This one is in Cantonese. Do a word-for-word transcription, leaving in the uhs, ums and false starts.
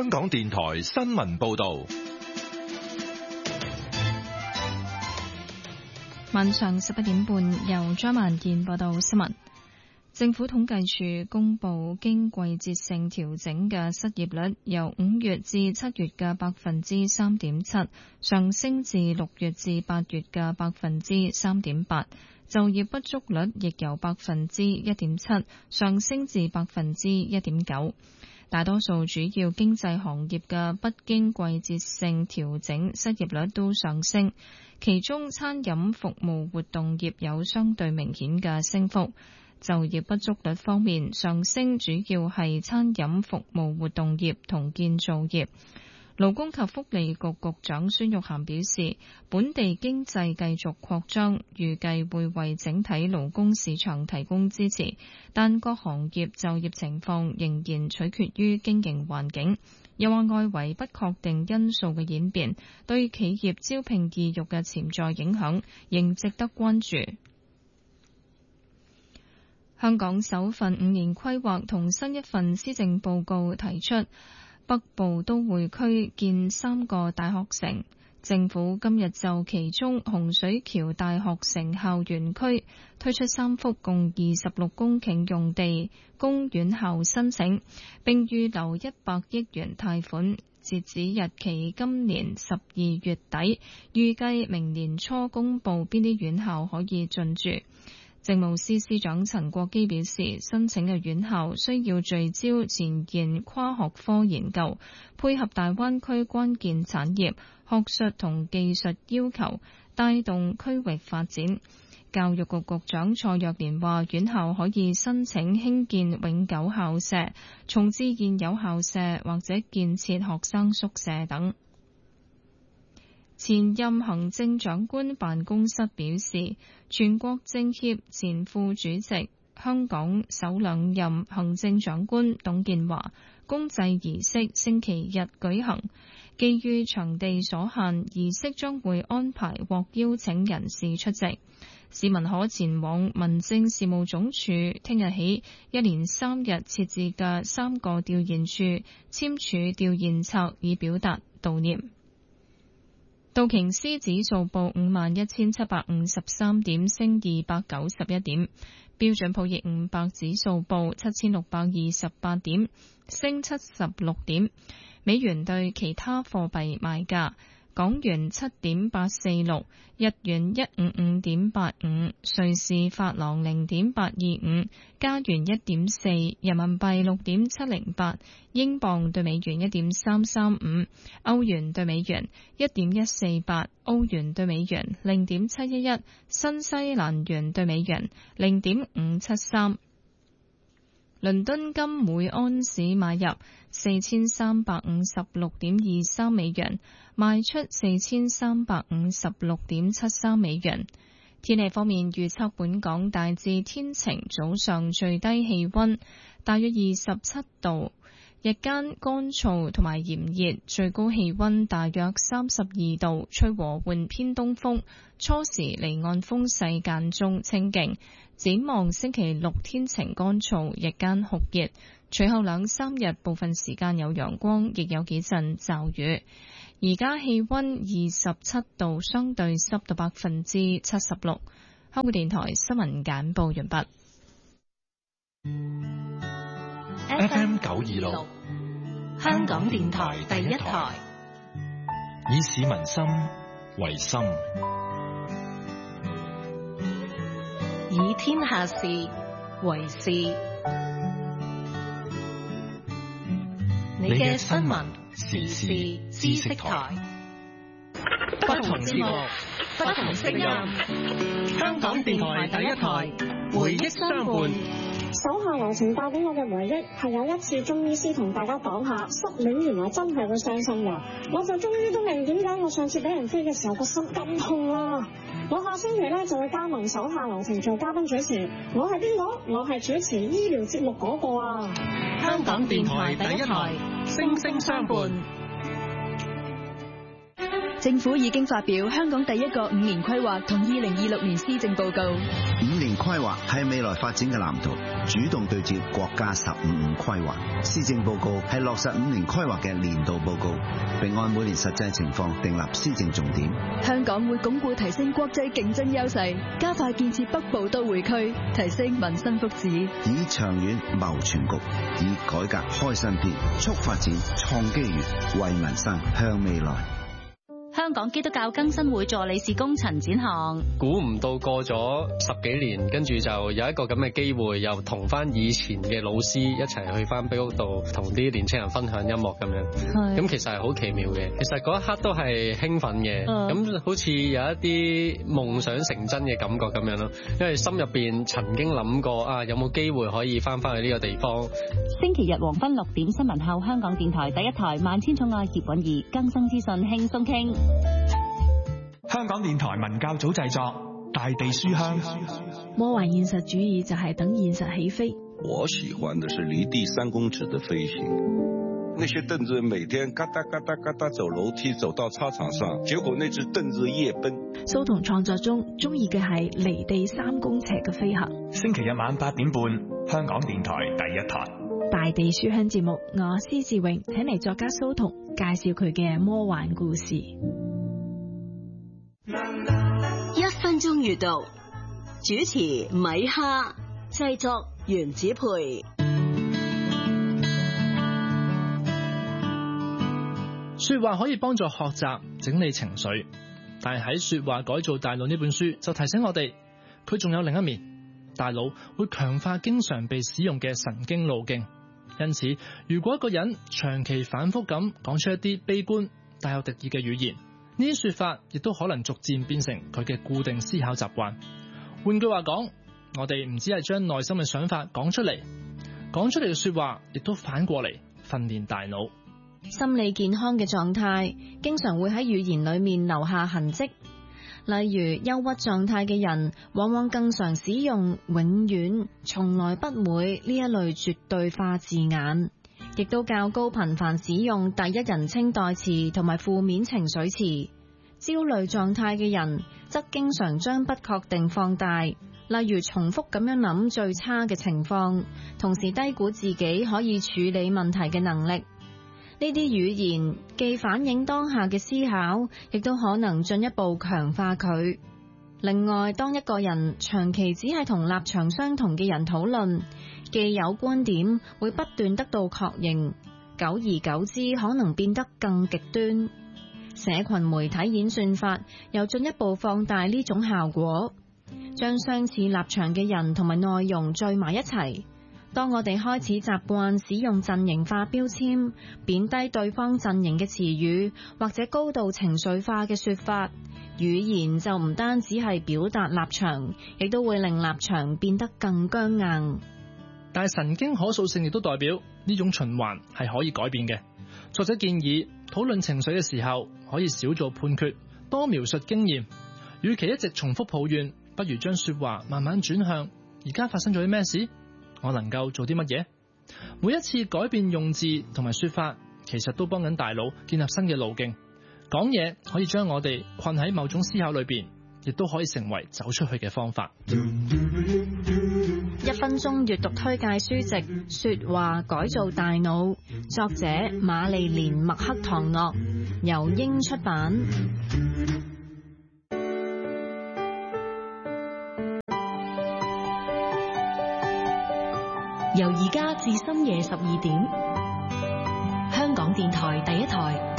香港電台新聞報道。 晚上十一點半，由張萬健報道新聞。政府統計處公布經季節性調整嘅失業率由五月至七月嘅百分之三點七上升至六月至八月嘅百分之三點八，就業不足率亦由百分之一點七上升至百分之一點九。大多數主要經濟行業嘅不經季節性調整失業率都上升，其中餐飲服務活動業有相對明顯嘅升幅。就業不足率方面，上升主要係餐飲服務活動業同建造業。勞工及福利局局長孫玉菡表示，本地經濟繼續擴張，預計會為整體勞工市場提供支持，但各行業就業情況仍然取決於經營環境。又話外圍不確定因素嘅演變對企業招聘意欲嘅潛在影響仍值得關注。香港首份五年規劃同新一份施政報告提出，北部都會區建三個大學城。政府今日就其中洪水橋大學城校園區推出三幅共二十六公頃用地供院校申請，並預留一百億元貸款，截止日期今年十二月底，預計明年初公布邊啲院校可以進駐。政務司司長陳國基表示，申請嘅院校需要聚焦前沿跨學科研究，配合大灣區關鍵產業、學術同技術要求，帶動區域發展。教育局局長蔡若蓮話，院校可以申請興建永久校舍、重置現有校舍或者建設學生宿舍等。前任行政長官辦公室表示，全國政協前副主席、香港首兩任行政長官董建華公祭儀式星期日舉行，基於場地所限，儀式將會安排獲邀請人士出席。市民可前往民政事務總署聽日起一連三日設置嘅三個吊唁處簽署吊唁冊，以表達悼念。道瓊斯指數報五萬一千七百五十三點，升二百九十一點。標準普爾五百指數報七千六百二十八點，升七十六點。美元對其他貨幣賣價：港元七點八四六，日元一五五點八五，瑞士法郎零點八二五，加元一點四，人民幣六點七零八，英鎊對美元一點三三五，歐元對美元一點一四八，歐元對美元零點七一一，新西蘭元對美元零點五七三。倫敦金每安士買入四千三百五十六點二三美元，賣出四千三百五十六點七三美元。天氣方面預測，本港大致天晴，早上最低氣溫大約二十七度，日間乾燥同埋炎熱，最高氣溫大約三十二度，吹和緩偏東風，初時離岸風勢間中清勁。展望星期六天晴乾燥，日間酷熱，隨後兩三日部分時間有陽光，亦有幾陣驟雨。而家氣溫二十七度，相對濕度百分之七十六。香港電台新聞簡報完畢。 F M 九二六， 香港電台第一台， 以市民心為心， 以天下事為事。你嘅新聞時事知識台，不同節目，不同聲音。香港電台第一台，回憶相伴。 手下留情帶俾我嘅回憶係有一次中醫師同大家講下失戀原來真係會傷心㗎，我就終於都明點解我上次俾人飛嘅時候個心咁痛啦。我下星期咧就會加盟手下留情做嘉賓主持，我係邊個？我係主持醫療節目嗰個啊！ 香港電台第一台，聲聲相伴。 政府已經發表香港第一個五年規劃同二零二六年施政報告。 五年規劃係未來發展嘅藍圖，主動對接國家十五五規劃。施政報告係落實五年規劃嘅年度報告，並按每年實際情況訂立施政重點。 香港會鞏固提升國際競爭優勢，加快建設北部都會區，提升民生福祉， 以長遠謀全局，以改革開新篇，促發展創機遇，為民生向未來。 香港基督教更新會助理事工陳展航， 估唔到過咗十幾年，跟住就有一個咁嘅機會，又同翻以前嘅老師一齊去翻庇屋度，同啲年青人分享音樂咁樣。咁其實係好奇妙嘅，其實嗰一刻都係興奮嘅，咁、嗯、好似有一啲夢想成真嘅感覺咁樣咯。因為心入邊曾經諗過啊，有冇機會可以翻翻去呢個地方。 星期日黃昏六點新聞後，香港電台第一台萬千寵愛葉韻儀更新資訊輕鬆傾。 香港電台文教組製作《大地書香》。 魔幻現實主義就係等現實起飛。 我喜歡的是離地三公尺的飛行。那些凳子每天嘎嗒嘎嗒嘎嗒走樓梯走到操場上，結果那隻凳子夜奔。 蘇童創作中中意嘅係離地三公尺嘅飛行。 星期日晚八點半，香港電台第一台 《大地書香》節目，我施志榮請嚟作家蘇童介紹佢嘅魔幻故事。 一分鐘閱讀，主持米哈，製作原子培。 說話可以幫助學習整理情緒，但係喺說話改造大腦呢本書就提醒我哋，佢仲有另一面，大腦會強化經常被使用嘅神經路徑。因此，如果一個人長期反覆咁講出一啲悲觀帶有敵意嘅語言，呢啲說法亦都可能逐漸變成佢嘅固定思考習慣。換句話講，我哋唔只係將內心嘅想法講出嚟，講出嚟嘅說話亦都反過嚟訓練大腦。 心理健康嘅狀態經常會喺語言裏面留下痕跡，例如憂鬱狀態嘅人往往更常使用永遠、從來不會呢一類絕對化字眼，亦都較高頻繁使用第一人稱代詞同埋負面情緒詞。焦慮狀態嘅人則經常將不確定放大，例如重複咁樣諗最差嘅情況，同時低估自己可以處理問題嘅能力。呢啲語言既反映當下嘅思考，亦都可能進一步強化佢。另外，當一個人長期只係同立場相同嘅人討論，既有觀點會不斷得到確認，久而久之可能變得更極端。社群媒體演算法又進一步放大呢種效果，將相似立場嘅人同埋內容聚埋一齊。當我哋開始習慣使用陣營化標籤，貶低對方陣營嘅詞語，或者高度情緒化嘅說法，語言就唔單止係表達立場，亦都會令立場變得更僵硬。 但係神經可塑性亦都代表呢種循環係可以改變嘅。作者建議討論情緒嘅時候，可以少做判決，多描述經驗。與其一直重複抱怨，不如將說話慢慢轉向而家發生咗啲咩事，我能夠做啲乜嘢？每一次改變用字同埋說法，其實都幫緊大腦建立新嘅路徑。講嘢可以將我哋困喺某種思考裏邊，亦都可以成為走出去嘅方法。 一分鐘閱讀推介書籍《說話改造大腦》，作者瑪麗蓮麥克唐諾，由英出版。 由而家至深夜十二點，香港電台第一台。